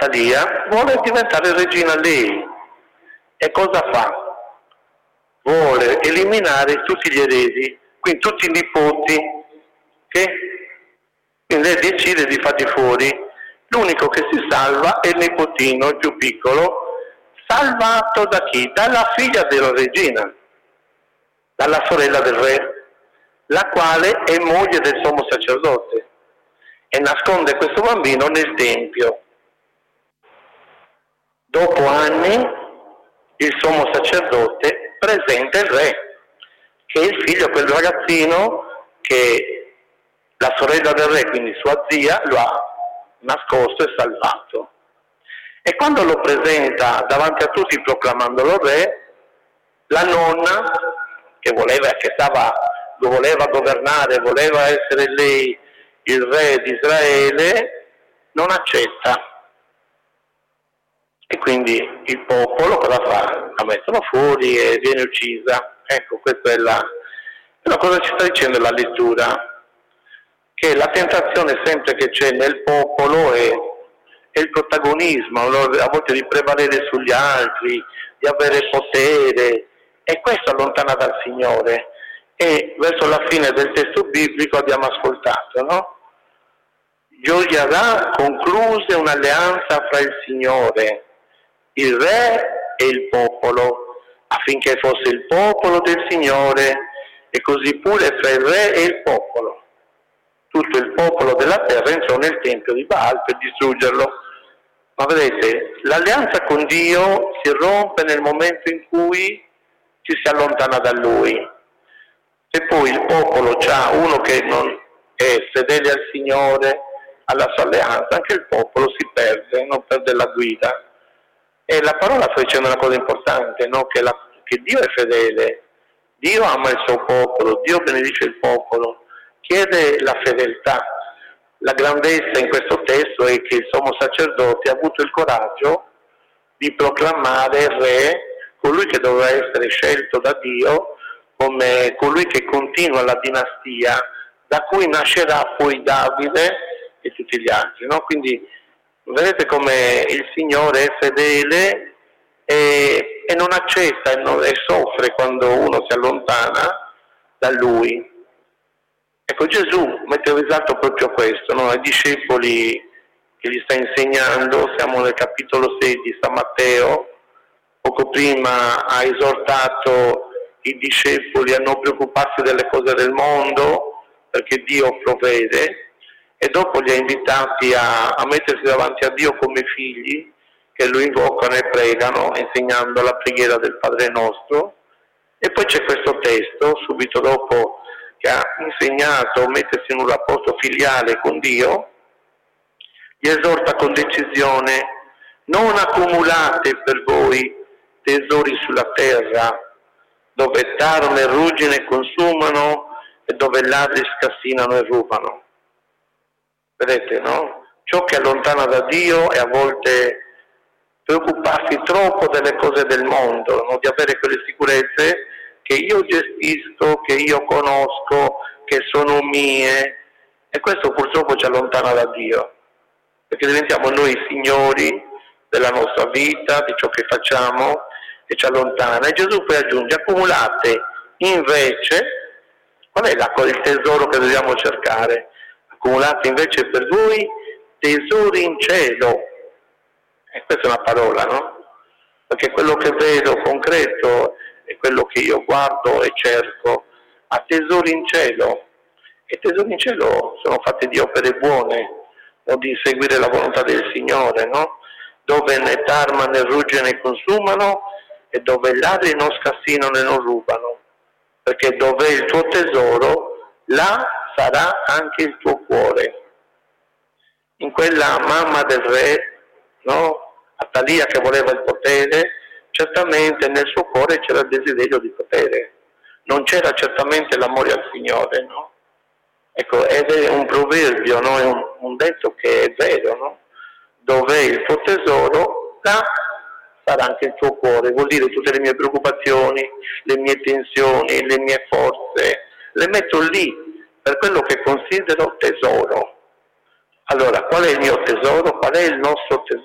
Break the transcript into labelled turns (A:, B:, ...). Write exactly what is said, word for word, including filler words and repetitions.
A: Atalia vuole diventare regina lei. E cosa fa? Vuole eliminare tutti gli eredi, quindi tutti i nipoti, okay? Quindi lei decide di farli fuori. L'unico che si salva è il nipotino, il più piccolo, salvato da chi? Dalla figlia della regina, dalla sorella del re, la quale è moglie del sommo sacerdote, e nasconde questo bambino nel tempio. Dopo anni il sommo sacerdote presenta il re, che è il figlio, quel ragazzino che la sorella del re, quindi sua zia, lo ha nascosto e salvato. E quando lo presenta davanti a tutti proclamandolo re, la nonna, che voleva, che stava, lo voleva governare, voleva essere lei il re di Israele, non accetta. E quindi il popolo cosa fa? La mettono fuori e viene uccisa. Ecco, questa è la... Però cosa ci sta dicendo la lettura? Che la tentazione sempre che c'è nel popolo è, è il protagonismo, a volte di prevalere sugli altri, di avere potere, e questo allontana dal Signore. E verso la fine del testo biblico abbiamo ascoltato, no? Gioiarà concluse un'alleanza fra il Signore, il re e il popolo, affinché fosse il popolo del Signore, e così pure fra il re e il popolo. Tutto il popolo della terra entrò nel tempio di Baal per distruggerlo. Ma vedete, l'alleanza con Dio si rompe nel momento in cui ci si allontana da Lui. Se poi il popolo ha uno che non è fedele al Signore, alla sua alleanza, anche il popolo si perde, non perde la guida. E la parola sta dicendo una cosa importante, no? che, la, che Dio è fedele, Dio ama il suo popolo, Dio benedice il popolo, chiede la fedeltà. La grandezza in questo testo è che il sommo sacerdote ha avuto il coraggio di proclamare il re, colui che doveva essere scelto da Dio, come colui che continua la dinastia, da cui nascerà poi Davide e tutti gli altri. No? Quindi vedete come il Signore è fedele e, e non accetta e, non, e soffre quando uno si allontana da Lui. Ecco, Gesù mette in risalto proprio questo, no? Ai discepoli che gli sta insegnando, siamo nel capitolo sei di San Matteo, poco prima ha esortato i discepoli a non preoccuparsi delle cose del mondo, perché Dio provvede, e dopo li ha invitati a, a mettersi davanti a Dio come figli, che lo invocano e pregano, insegnando la preghiera del Padre nostro. E poi c'è questo testo, subito dopo che ha insegnato a mettersi in un rapporto filiale con Dio, gli esorta con decisione: non accumulate per voi tesori sulla terra, dove tarme e ruggine consumano e dove ladri scassinano e rubano. Vedete, no? Ciò che allontana da Dio è a volte preoccuparsi troppo delle cose del mondo, no? Di avere quelle sicurezze che io gestisco, che io conosco, che sono mie, e questo purtroppo ci allontana da Dio, perché diventiamo noi signori della nostra vita, di ciò che facciamo, e ci allontana. E Gesù poi aggiunge: accumulate invece, qual è la, il tesoro che dobbiamo cercare? Accumulate invece per voi tesori in cielo. E questa è una parola, no? Perché quello che vedo concreto è quello che io guardo e cerco. A tesori in cielo. E tesori in cielo sono fatti di opere buone, o di seguire la volontà del Signore, no? Dove né tarma né ruggine ne consumano, e dove ladri non scassinano e non rubano. Perché dove è il tuo tesoro, là sarà anche il tuo cuore. In quella mamma del re, no? Atalia, che voleva il potere, certamente nel suo cuore c'era il desiderio di potere, non c'era certamente l'amore al Signore, no? Ecco, ed è un proverbio, no? È un, un detto che è vero, no? Dove è il tuo tesoro, là sarà anche il tuo cuore. Vuol dire tutte le mie preoccupazioni, le mie tensioni, le mie forze, le metto lì, per quello che considero tesoro. Allora, qual è il mio tesoro? Qual è il nostro tesoro?